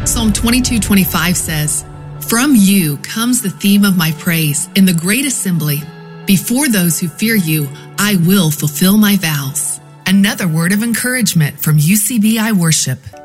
Psalm 22:25 says, "From you comes the theme of my praise in the great assembly. Before those who fear you, I will fulfill my vows." Another word of encouragement from UCBI Worship.